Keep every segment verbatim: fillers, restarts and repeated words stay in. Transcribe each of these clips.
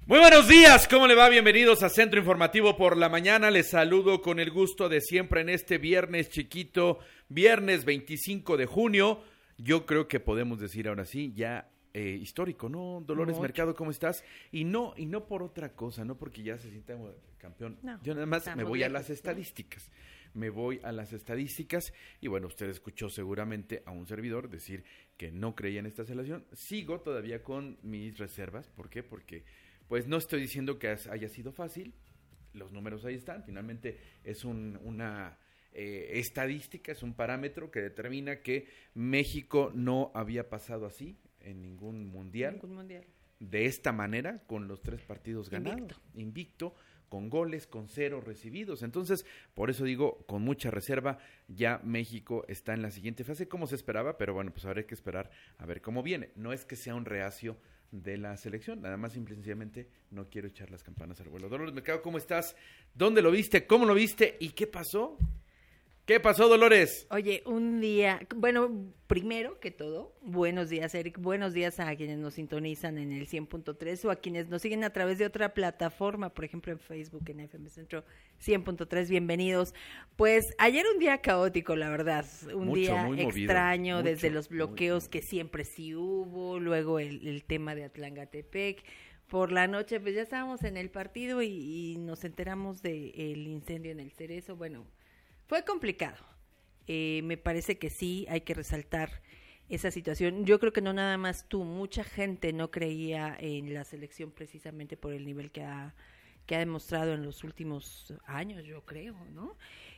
Muy buenos días, ¿cómo le va? Bienvenidos a Centro Informativo por la mañana. Les saludo con el gusto de siempre en este viernes chiquito, viernes veinticinco de junio. Yo creo que podemos decir ahora sí, ya eh, histórico, ¿no? Dolores Mucho. Mercado, ¿cómo estás? Y no, y no por otra cosa, no porque ya se sienta campeón. No, Yo nada más me voy lejos, a las ¿no? estadísticas. Me voy a las estadísticas y bueno, usted escuchó seguramente a un servidor decir que no creía en esta selección. Sigo todavía con mis reservas. ¿Por qué? Porque pues no estoy diciendo que haya sido fácil. Los números ahí están. Finalmente es un, una eh, estadística, es un parámetro que determina que México no había pasado así en ningún mundial. Ningún mundial. De esta manera, con los tres partidos ganados. Invicto. Invicto. Con goles, con cero recibidos. Entonces, por eso digo, con mucha reserva, ya México está en la siguiente fase, como se esperaba, pero bueno, pues habrá que esperar a ver cómo viene. No es que sea un reacio de la selección, nada más simple y sencillamente no quiero echar las campanas al vuelo. Dolores Mercado, ¿cómo estás? ¿Dónde lo viste? ¿Cómo lo viste? ¿Y qué pasó? ¿Qué pasó, Dolores? Oye, un día, bueno, primero que todo, buenos días, Eric, buenos días a quienes nos sintonizan en el cien punto tres o a quienes nos siguen a través de otra plataforma, por ejemplo en Facebook, en F M Centro cien punto tres, bienvenidos. Pues ayer un día caótico, la verdad, un Mucho, día muy movido, extraño, mucho, desde los bloqueos muy, que siempre sí hubo, luego el, el tema de Atlangatepec. Por la noche, pues ya estábamos en el partido y, y nos enteramos del incendio en el Cerezo, bueno... Fue complicado. Eh, me parece que sí hay que resaltar esa situación. Yo creo que no nada más tú, mucha gente no creía en la selección precisamente por el nivel que ha, que ha demostrado en los últimos años, yo creo, ¿no?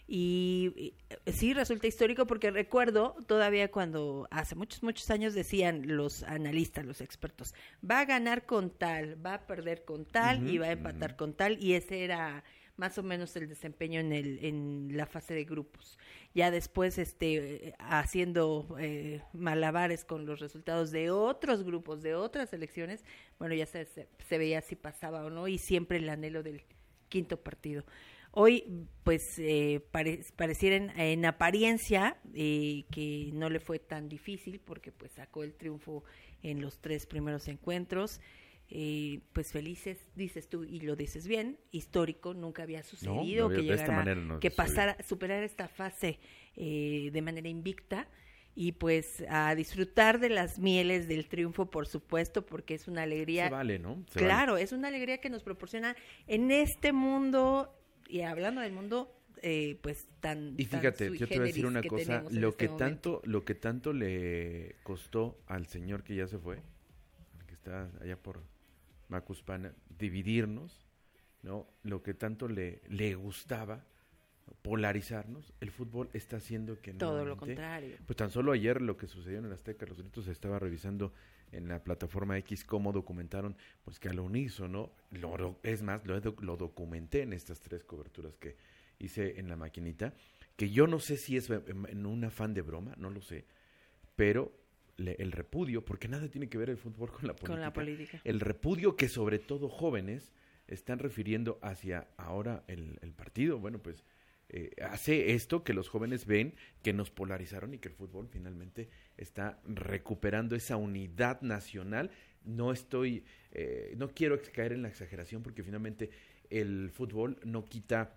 Y, y sí resulta histórico porque recuerdo todavía cuando hace muchos, muchos años decían los analistas, los expertos, va a ganar con tal, va a perder con tal Uh-huh, y va a empatar uh-huh. con tal, y ese era... más o menos el desempeño en el en la fase de grupos. Ya después este haciendo eh, malabares con los resultados de otros grupos, de otras selecciones, bueno, ya se, se, se veía si pasaba o no, y siempre el anhelo del quinto partido. Hoy, pues, eh, pare, pareciera en, en apariencia eh, que no le fue tan difícil porque pues sacó el triunfo en los tres primeros encuentros. Eh, pues felices, dices tú, y lo dices bien, histórico, nunca había sucedido No, no, que de llegara, esta manera no que sucedió. pasara, superar esta fase eh, de manera invicta, y pues a disfrutar de las mieles del triunfo, por supuesto, porque es una alegría. Se vale, ¿no? Se claro, vale. es una alegría que nos proporciona en este mundo, y hablando del mundo, eh, pues tan Y tan fíjate, sui yo te voy a decir generis una que cosa, tenemos en lo este que momento. tanto, lo que tanto le costó al señor que ya se fue, al que está allá por Macuspana, dividirnos, ¿no? Lo que tanto le, le gustaba, polarizarnos, el fútbol está haciendo que Todo lo nuevamente- contrario. Pues tan solo ayer lo que sucedió en el Azteca, los gritos, se estaba revisando en la plataforma X cómo documentaron, pues que al unísono, lo, lo- es más, lo, he doc- lo documenté en estas tres coberturas que hice en la maquinita, que yo no sé si es en, en un afán de broma, no lo sé, pero le- el repudio, porque nada tiene que ver el fútbol con la política, Con la política. el repudio que sobre todo jóvenes están refiriendo hacia ahora el, el partido, bueno, pues eh, hace esto que los jóvenes ven que nos polarizaron y que el fútbol finalmente está recuperando esa unidad nacional. No estoy, eh, no quiero caer en la exageración porque finalmente el fútbol no quita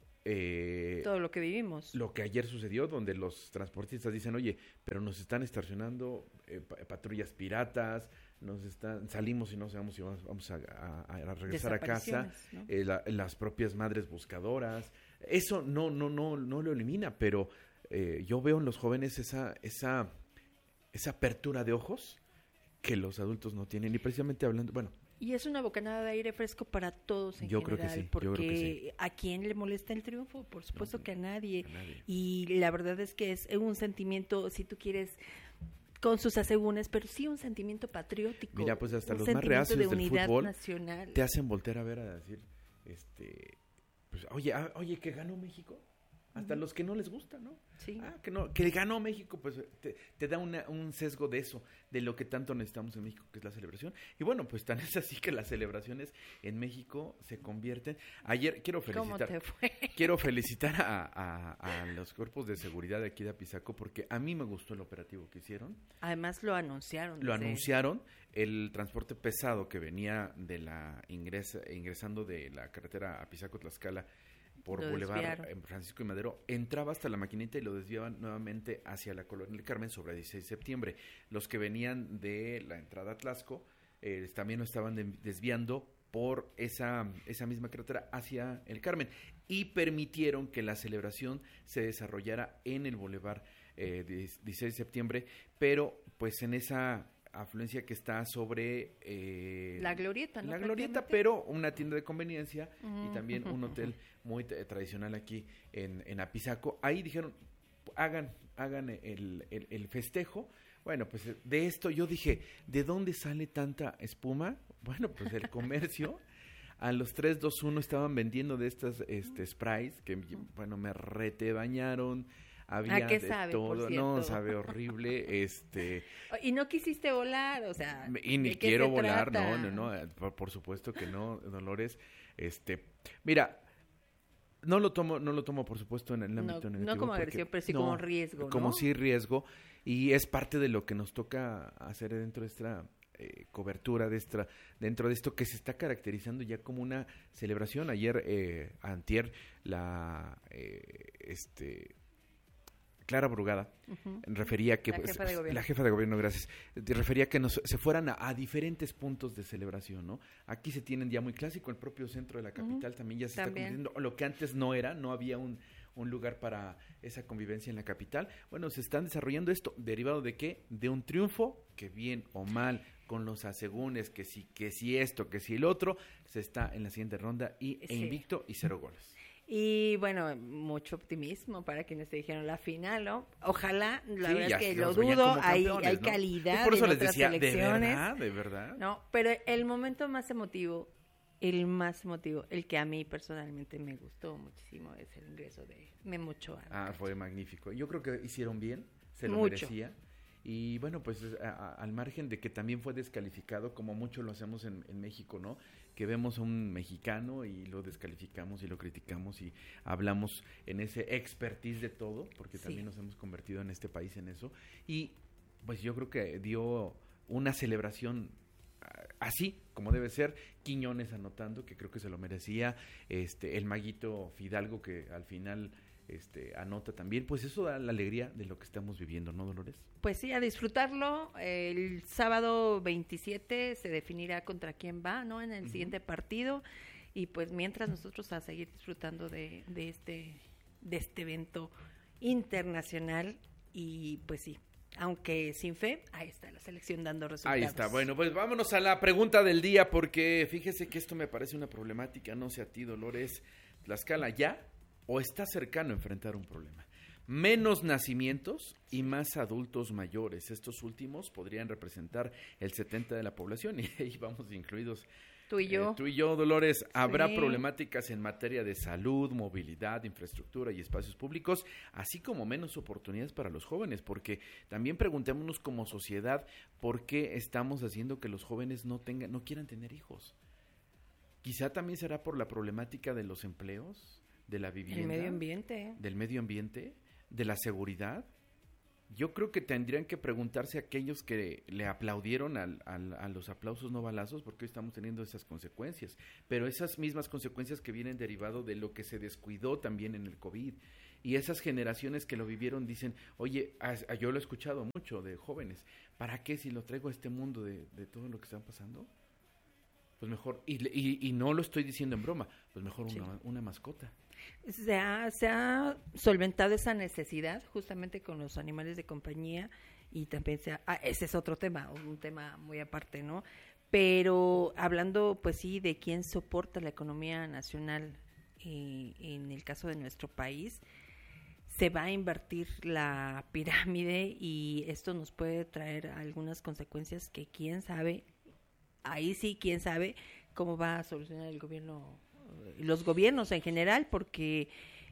eh, Todo lo que vivimos. lo que ayer sucedió, donde los transportistas dicen, oye, pero nos están estacionando eh, pa- patrullas piratas, nos están, salimos y no sabemos si vamos, vamos a, a- a regresar a casa, Desapariciones, ¿no? eh, la- las propias madres buscadoras, eso no, no, no, no lo elimina, pero eh, yo veo en los jóvenes esa, esa, esa apertura de ojos que los adultos no tienen, y precisamente hablando, bueno, Y es una bocanada de aire fresco para todos en Yo creo que general, sí, yo porque creo que sí. ¿a quién le molesta el triunfo? Por supuesto No, que a nadie. a nadie. Y la verdad es que es un sentimiento, si tú quieres, con sus asegúnes, pero sí un sentimiento patriótico. Mira, pues hasta un los más sentimiento reacios de del unidad fútbol nacional. te hacen voltear a ver a decir, este, pues, oye, ah, oye, que ganó México. hasta uh-huh. los que no les gusta, ¿no? Sí. Ah, que no, que ganó México, pues te, te da una, un sesgo de eso, de lo que tanto necesitamos en México, que es la celebración. Y bueno, pues tan es así que las celebraciones en México se convierten. Ayer quiero felicitar, ¿Cómo te fue? quiero felicitar a, a, a los cuerpos de seguridad de aquí de Apizaco, porque a mí me gustó el operativo que hicieron. Además lo anunciaron. Lo desde... anunciaron, el transporte pesado que venía de la ingresa, ingresando de la carretera Apizaco-Tlaxcala por Lo Boulevard desviaron. Francisco y Madero, entraba hasta la maquinita y lo desviaban nuevamente hacia la Colonia del Carmen sobre dieciséis de septiembre. Los que venían de la entrada a Tlaxco eh, también lo estaban de, desviando por esa, esa misma carretera hacia el Carmen y permitieron que la celebración se desarrollara en el Boulevard eh, dieciséis de septiembre, pero pues en esa afluencia que está sobre eh, la glorieta, ¿no? La glorieta, pero una tienda de conveniencia uh-huh. y también un hotel muy t- tradicional aquí en, en Apizaco. Ahí dijeron, hagan, hagan el, el, el festejo. Bueno, pues de esto yo dije, ¿de dónde sale tanta espuma? Bueno, pues el comercio. A los tres dos uno estaban vendiendo de estas este, sprays que, bueno, me rete bañaron. Había ¿A qué de sabe, todo, por no, cierto? sabe horrible, este... Y no quisiste volar, o sea... Y ni quiero volar, no, no, no, por, por supuesto que no, Dolores, este... Mira, no lo tomo, no lo tomo por supuesto en el ámbito no, negativo. No como agresión, pero sí no, como riesgo, ¿no? Como sí riesgo, y es parte de lo que nos toca hacer dentro de esta... Eh, cobertura de esta, dentro de esto que se está caracterizando ya como una celebración. Ayer, eh, antier, la... Eh, este... Clara Brugada uh-huh. refería que la jefa, pues, la jefa de gobierno, gracias, refería que nos, se fueran a, a diferentes puntos de celebración, ¿no? Aquí se tienen ya muy clásico, el propio centro de la capital uh-huh. también ya se también. está convirtiendo, lo que antes no era, no había un, un lugar para esa convivencia en la capital. Bueno, se están desarrollando esto, derivado de qué, de un triunfo que bien o mal, con los asegúnes, que si, que si esto, que si el otro, se está en la siguiente ronda y sí. e invicto y cero goles. Y bueno, mucho optimismo para quienes te dijeron la final, ¿no? Ojalá, la sí, verdad es que lo los dudo, hay, hay ¿no? calidad por eso en les otras decía, selecciones. ¿de verdad? ¿De verdad? No, pero el momento más emotivo, el más emotivo, el que a mí personalmente me gustó muchísimo es el ingreso de Memo Ochoa. Ah, fue magnífico. Yo creo que hicieron bien, se lo mucho. merecía. Y bueno, pues a, a, al margen de que también fue descalificado, como mucho lo hacemos en, en México, ¿no? Que vemos a un mexicano y lo descalificamos y lo criticamos y hablamos en ese expertise de todo, porque sí. también nos hemos convertido en este país en eso. Y pues yo creo que dio una celebración así como debe ser. Quiñones anotando, que creo que se lo merecía, este el maguito Fidalgo, que al final... Este, anota también, pues eso da la alegría de lo que estamos viviendo, ¿no, Dolores? Pues sí, a disfrutarlo. El sábado veintisiete se definirá contra quién va, ¿no? En el uh-huh. siguiente partido. Y pues mientras nosotros a seguir disfrutando de, de este de este evento internacional. Y pues sí, aunque sin fe, ahí está la selección dando resultados. Ahí está, bueno, pues vámonos a la pregunta del día, porque fíjese que esto me parece una problemática, no sé a ti, Dolores. Tlaxcala ya o está cercano a enfrentar un problema. Menos nacimientos y más adultos mayores. Estos últimos podrían representar el setenta de la población y ahí vamos incluidos. Tú y yo. Eh, tú y yo, Dolores. Habrá sí. problemáticas en materia de salud, movilidad, infraestructura y espacios públicos, así como menos oportunidades para los jóvenes, porque también preguntémonos como sociedad por qué estamos haciendo que los jóvenes no tengan, no quieran tener hijos. Quizá también será por la problemática de los empleos, de la vivienda, el medio ambiente, del medio ambiente, de la seguridad. Yo creo que tendrían que preguntarse aquellos que le aplaudieron al, al, a los aplausos no balazos, porque hoy estamos teniendo esas consecuencias, pero esas mismas consecuencias que vienen derivado de lo que se descuidó también en el COVID, y esas generaciones que lo vivieron dicen, oye, a, a, yo lo he escuchado mucho de jóvenes, ¿para qué si lo traigo a este mundo de, de todo lo que está pasando? Pues mejor, y, y, y no lo estoy diciendo en broma, pues mejor una, sí. una mascota. Se ha, se ha solventado esa necesidad justamente con los animales de compañía y también se ha, ah, ese es otro tema, un tema muy aparte, ¿no? Pero hablando, pues sí, de quién soporta la economía nacional eh, en el caso de nuestro país, se va a invertir la pirámide y esto nos puede traer algunas consecuencias que quién sabe, ahí sí, quién sabe cómo va a solucionar el gobierno, los gobiernos en general, porque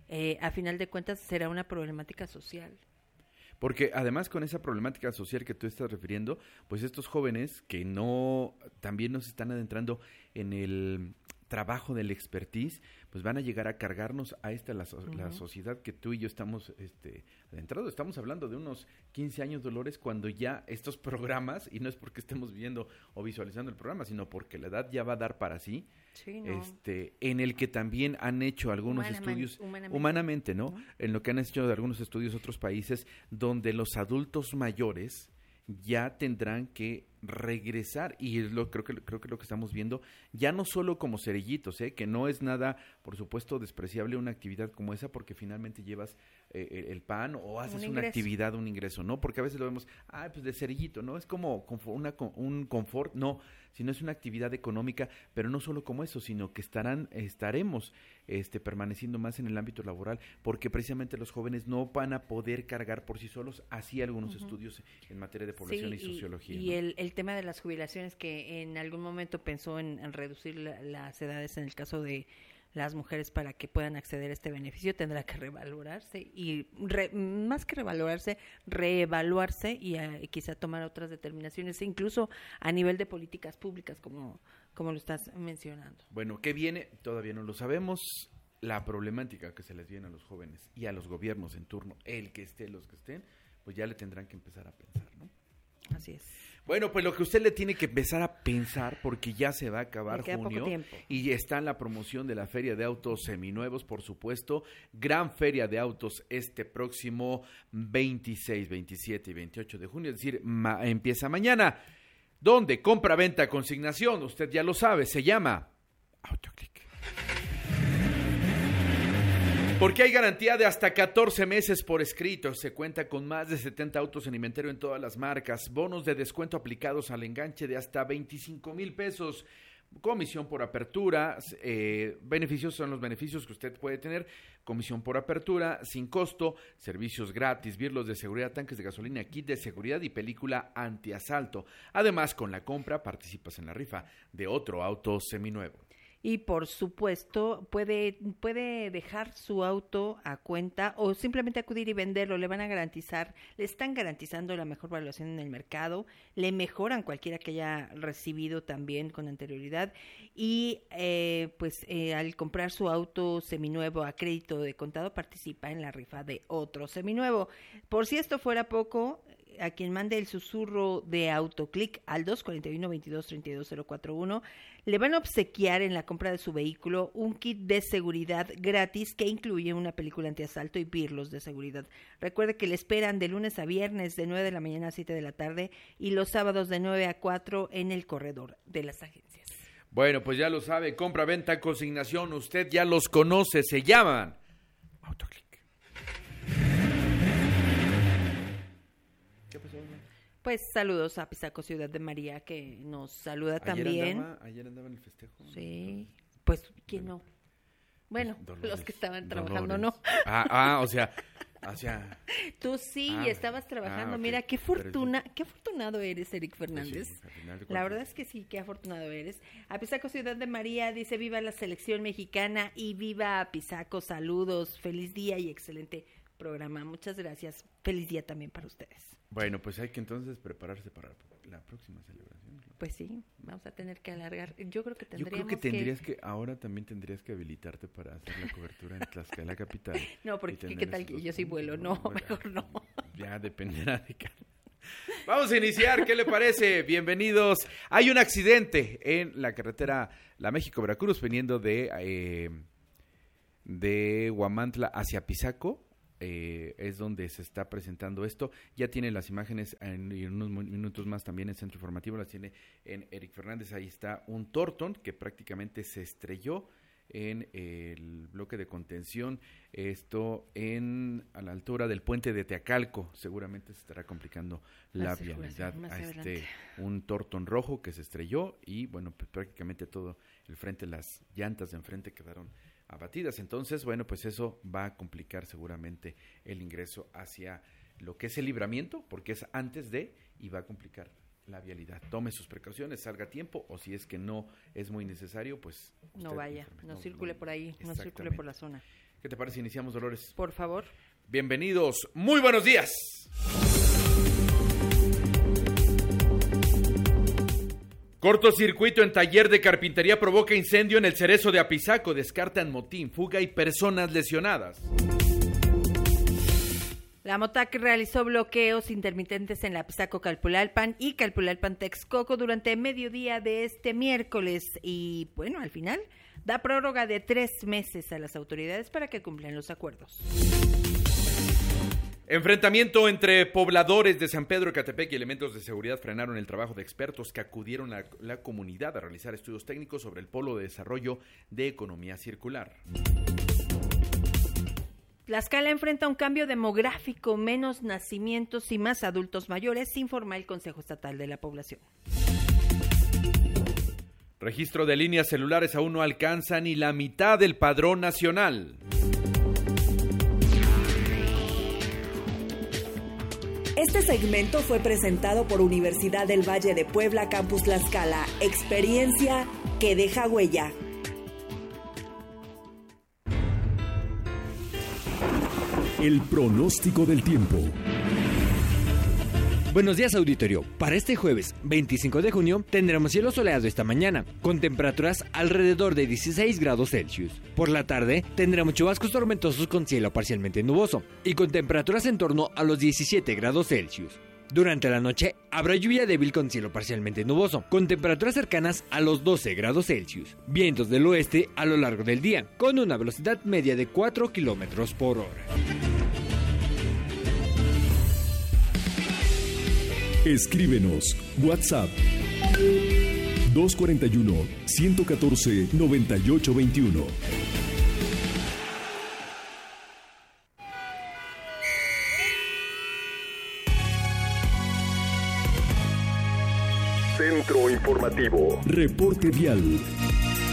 eh, a final de cuentas será una problemática social. Porque además con esa problemática social que tú estás refiriendo, pues estos jóvenes que no, también nos están adentrando en el trabajo del expertise, pues van a llegar a cargarnos a esta la, uh-huh. la sociedad que tú y yo estamos este, adentrados. Estamos hablando de unos quince años, Dolores, cuando ya estos programas, y no es porque estemos viendo o visualizando el programa, sino porque la edad ya va a dar para sí, sí no. este, en el que también han hecho algunos Humanamente, estudios, humanamente, humanamente ¿no? ¿no? En lo que han hecho algunos estudios otros países, donde los adultos mayores ya tendrán que regresar, y es lo creo que creo que lo que estamos viendo, ya no solo como cerillitos, ¿eh? Que no es nada, por supuesto, despreciable una actividad como esa, porque finalmente llevas eh, el pan o haces un una actividad, un ingreso, ¿no? Porque a veces lo vemos, ah, pues de cerillito, ¿no? Es como una, un confort, no, sino es una actividad económica, pero no solo como eso, sino que estarán, estaremos este, permaneciendo más en el ámbito laboral, porque precisamente los jóvenes no van a poder cargar por sí solos, así algunos uh-huh. estudios en materia de población sí, y sociología. Y, ¿no? y el, el tema de las jubilaciones, que en algún momento pensó en, en reducir la, las edades en el caso de las mujeres para que puedan acceder a este beneficio, tendrá que revalorarse y re, más que revalorarse, reevaluarse y uh, quizá tomar otras determinaciones, incluso a nivel de políticas públicas, como, como lo estás mencionando. Bueno, ¿qué viene? Todavía no lo sabemos. La problemática que se les viene a los jóvenes y a los gobiernos en turno, el que esté, los que estén, pues ya le tendrán que empezar a pensar, ¿no? Así es. Bueno, pues lo que usted le tiene que empezar a pensar, porque ya se va a acabar junio y está en la promoción de la Feria de Autos Seminuevos, por supuesto, gran Feria de Autos este próximo veintiséis, veintisiete y veintiocho de junio, es decir, ma- empieza mañana. ¿Dónde? Compra, venta, consignación, usted ya lo sabe, se llama Autoclick. Porque hay garantía de hasta catorce meses por escrito. Se cuenta con más de setenta autos en inventario en todas las marcas. Bonos de descuento aplicados al enganche de hasta veinticinco mil pesos. Comisión por apertura. Eh, beneficios son los beneficios que usted puede tener. Comisión por apertura, sin costo. Servicios gratis, birlos de seguridad, tanques de gasolina, kit de seguridad y película antiasalto. Además, con la compra participas en la rifa de otro auto seminuevo. Y por supuesto puede puede dejar su auto a cuenta o simplemente acudir y venderlo. Le van a garantizar, le están garantizando la mejor valuación en el mercado, le mejoran cualquiera que haya recibido también con anterioridad y eh, pues eh, al comprar su auto seminuevo a crédito de contado participa en la rifa de otro seminuevo. Por si esto fuera poco, a quien mande el susurro de Autoclick al dos cuatro uno, veintidós, treinta y dos, cero cuatro uno, le van a obsequiar en la compra de su vehículo un kit de seguridad gratis que incluye una película antiasalto y birlos de seguridad. Recuerde que le esperan de lunes a viernes de nueve de la mañana a siete de la tarde y los sábados de nueve a cuatro en el corredor de las agencias. Bueno, pues ya lo sabe, compra, venta, consignación, usted ya los conoce, se llaman Autoclick. ¿Qué pasó? Pues saludos a Pisaco Ciudad de María, que nos saluda ayer también. Andaba, ayer andaba en el festejo. Sí, pues ¿quién no? Bueno, Dolores, los que estaban Dolores. trabajando no. Ah, ah, o sea, o sea. Tú sí, ah, estabas trabajando. ah, okay. Mira, qué fortuna, qué afortunado eres, Eric Fernández. Pues sí, al final de La verdad es que sí, qué afortunado eres. Apizaco Ciudad de María dice viva la selección mexicana y viva Apizaco, saludos, feliz día y excelente programa. Muchas gracias. Feliz día también para ustedes. Bueno, pues hay que entonces prepararse para la próxima celebración, ¿no? Pues sí, vamos a tener que alargar. Yo creo que tendríamos Yo creo que tendrías que... que, ahora también tendrías que habilitarte para hacer la cobertura en Tlaxcala capital. No, porque qué tal que yo sí vuelo, no, no mejor no. Ya dependerá de cada... Vamos a iniciar, ¿qué le parece? Bienvenidos. Hay un accidente en la carretera La México-Veracruz, viniendo de, eh, de Huamantla hacia Pisaco. Eh, es donde se está presentando esto. Ya tiene las imágenes en, en unos minutos más también en Centro Informativo, las tiene en Eric Fernández. Ahí está un Torton que prácticamente se estrelló en el bloque de contención, esto en a la altura del puente de Teacalco. Seguramente se estará complicando la más vialidad más a este un Torton rojo que se estrelló y bueno, pues prácticamente todo el frente, las llantas de enfrente quedaron abatidas. Entonces, bueno, pues eso va a complicar seguramente el ingreso hacia lo que es el Libramiento, porque es antes de, y va a complicar la vialidad. Tome sus precauciones, salga a tiempo, o si es que no es muy necesario, pues no vaya, no, no circule no, por ahí, no circule por la zona. ¿Qué te parece? Iniciamos, Dolores. Por favor. Bienvenidos. Muy buenos días. Cortocircuito en taller de carpintería provoca incendio en el Cerezo de Apizaco. Descartan motín, fuga y personas lesionadas. La MOTAC realizó bloqueos intermitentes en la Apizaco Calpulalpan y Calpulalpan Texcoco durante mediodía de este miércoles y, bueno, al final da prórroga de tres meses a las autoridades para que cumplan los acuerdos. Enfrentamiento entre pobladores de San Pedro Ecatepec y elementos de seguridad frenaron el trabajo de expertos que acudieron a la comunidad a realizar estudios técnicos sobre el Polo de Desarrollo de Economía Circular. Tlaxcala enfrenta un cambio demográfico, menos nacimientos y más adultos mayores, informa el Consejo Estatal de la Población. Registro de líneas celulares aún no alcanza ni la mitad del padrón nacional. Este segmento fue presentado por Universidad del Valle de Puebla, Campus Tlaxcala. Experiencia que deja huella. El pronóstico del tiempo. Buenos días, auditorio. Para este jueves veinticinco de junio tendremos cielo soleado esta mañana, con temperaturas alrededor de dieciséis grados Celsius. Por la tarde tendremos chubascos tormentosos con cielo parcialmente nuboso y con temperaturas en torno a los diecisiete grados Celsius. Durante la noche habrá lluvia débil con cielo parcialmente nuboso, con temperaturas cercanas a los doce grados Celsius. Vientos del oeste a lo largo del día, con una velocidad media de cuatro kilómetros por hora. Escríbenos WhatsApp dos cuatro uno, uno uno cuatro, nueve ocho dos uno. Centro Informativo. Reporte vial.